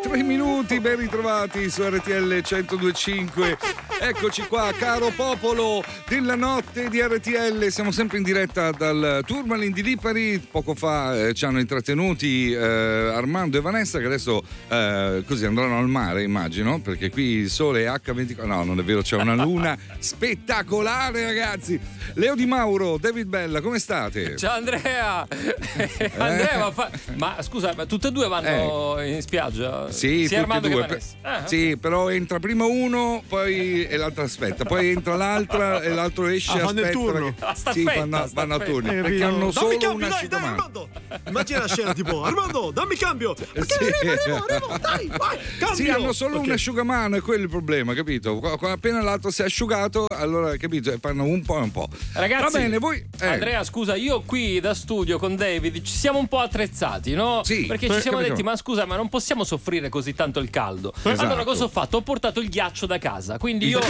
3 minuti, ben ritrovati su RTL 102.5. Eccoci qua, caro popolo della notte di RTL. Siamo sempre in diretta dal Tourmaline di Lipari. Poco fa ci hanno intrattenuti Armando e Vanessa, che adesso così andranno al mare, immagino, perché qui il sole è H24. No, non è vero, c'è una luna spettacolare, ragazzi. Leo Di Mauro, David Bella, come state? Ciao Andrea. Andrea, ma scusa, ma tutte e due vanno in spiaggia? Sì, sia Armando che due. Vanessa. Sì, però entra prima uno, poi e l'altro aspetta, poi entra l'altra e l'altro esce e fanno il aspetta. turno. Sì, vanno a turno, perché hanno solo un asciugamano. Armando! Immagina la scena tipo Armando, dammi cambio! Sì. Arrivo, dai, vai, cambio! Sì, hanno solo un asciugamano, è quello il problema, capito? Appena l'altro si è asciugato, allora, capito? Fanno un po' e un po'. Ragazzi, va bene, voi. Andrea, scusa, io qui da studio con David ci siamo un po' attrezzati, no? Sì. Perché ci siamo detti, ma scusa, ma non possiamo soffrire così tanto il caldo. Esatto. Allora cosa ho fatto? Ho portato il ghiaccio da casa, quindi io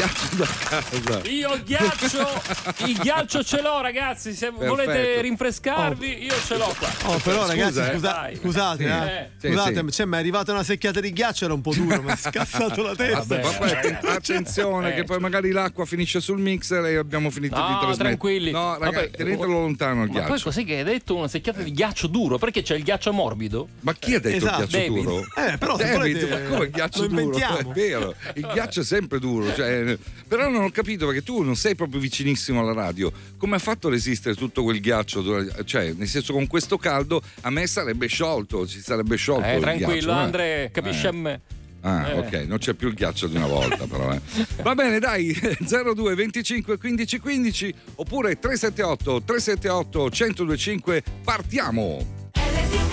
il ghiaccio ce l'ho, ragazzi, se volete rinfrescarvi io ce l'ho qua. Però ragazzi, dai. scusate, Sì, scusate, sì. cioè, mi è arrivata una secchiata di ghiaccio, era un po' duro, mi ha scassato la testa. Ma poi attenzione, che poi magari l'acqua finisce sul mixer e abbiamo finito di trasmettere. Tranquilli. No, ragazzi, tenetelo lontano il Ma poi ghiaccio. cos'è che hai detto? Una secchiata di ghiaccio duro? Perché c'è il ghiaccio morbido? Ma chi ha detto Esatto, il ghiaccio David. duro? Però se David, volete, ma come il ghiaccio lo duro? inventiamo. È vero, il ghiaccio è sempre duro. Cioè, però non ho capito, perché tu non sei proprio vicinissimo alla radio. Come ha fatto a resistere tutto quel ghiaccio? Cioè, nel senso, con questo caldo a me sarebbe sciolto, ci sarebbe sciolto il Tranquillo, ghiaccio, Andre, capisci a me. Ok, non c'è più il ghiaccio di una volta, però. Va bene, dai, 02 25 15 15 oppure 378 378 1025, partiamo!